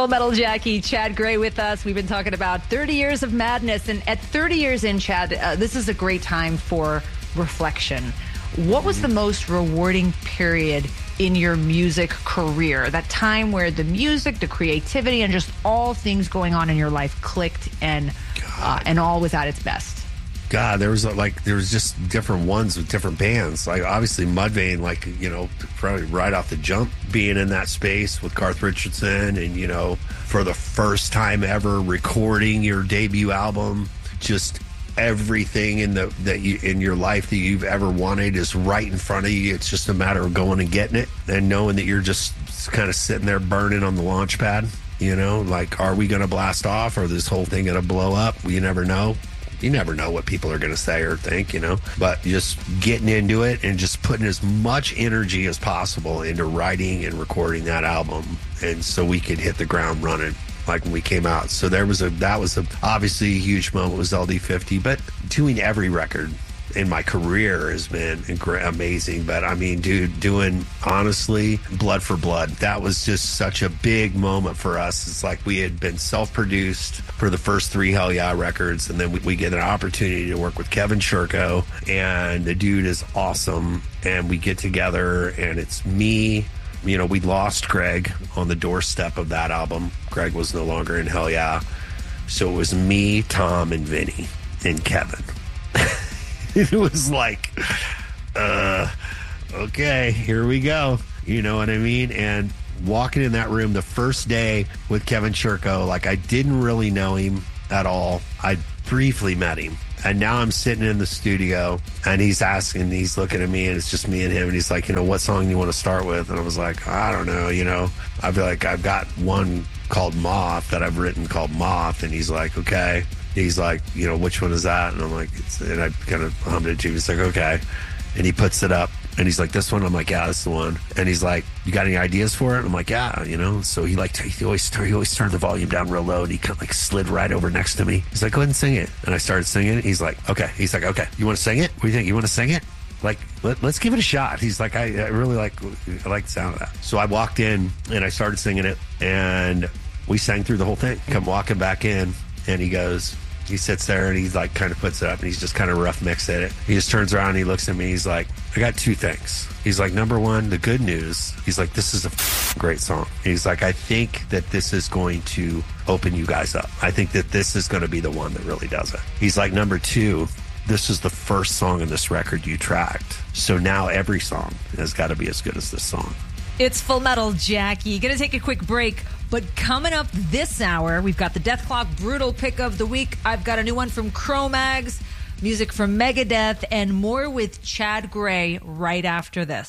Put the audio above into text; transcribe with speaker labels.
Speaker 1: Full Metal Jackie, Chad Gray with us. We've been talking about 30 years of madness. And at 30 years in, Chad, this is a great time for reflection. What was the most rewarding period in your music career? That time where the music, the creativity, and just all things going on in your life clicked and all was at its best.
Speaker 2: God, there was just different ones with different bands. Like obviously Mudvayne, probably right off the jump, being in that space with Garth Richardson, and for the first time ever recording your debut album, just everything in your life that you've ever wanted is right in front of you. It's just a matter of going and getting it and knowing that you're just kind of sitting there burning on the launch pad. Are we going to blast off, or this whole thing going to blow up? You never know. You never know what people are going to say or think, but just getting into it and just putting as much energy as possible into writing and recording that album. And so we could hit the ground running like when we came out. So that was obviously a huge moment with LD50, but doing every record in my career has been amazing. But I mean, dude, doing honestly Blood for Blood, that was just such a big moment for us. It's like we had been self-produced for the first 3 Hell Yeah records, and then we get an opportunity to work with Kevin Shurko, and the dude is awesome, and we get together and it's me. We lost Greg on the doorstep of that album. Greg was no longer in Hell Yeah. So it was me, Tom, and Vinny, and Kevin. It was like, okay, here we go. You know what I mean? And walking in that room the first day with Kevin Shurko, I didn't really know him at all. I briefly met him. And now I'm sitting in the studio, and he's looking at me, and it's just me and him. And he's like, what song do you want to start with? And I was like, I don't know, I'd be like, I've got one called Moth that I've written called Moth. And he's like, okay. He's like, which one is that? And I'm like, and I kind of hummed it to him. He's like, okay. And he puts it up, and he's like, this one? I'm like, yeah, that's the one. And he's like, you got any ideas for it? I'm like, yeah, So he always turned the volume down real low, and he kind of slid right over next to me. He's like, go ahead and sing it. And I started singing it. He's like, okay. You want to sing it? What do you think? You want to sing it? Let's give it a shot. He's like, I really like the sound of that. So I walked in, and I started singing it, and we sang through the whole thing. Come walking back in, and he sits there, and he's like, kind of puts it up, and he's just kind of rough mixed at it. He just turns around, and he looks at me. He's like, I got 2 things. He's like, number one, the good news. He's like, this is a great song. He's like, I think that this is going to open you guys up. I think that this is going to be the one that really does it. He's like, number 2, this is the first song in this record you tracked. So now every song has got to be as good as this song.
Speaker 1: It's Full Metal Jackie. Gonna take a quick break, but coming up this hour, we've got the Death Clock Brutal Pick of the Week. I've got a new one from Cro-Mags, music from Megadeth, and more with Chad Gray right after this.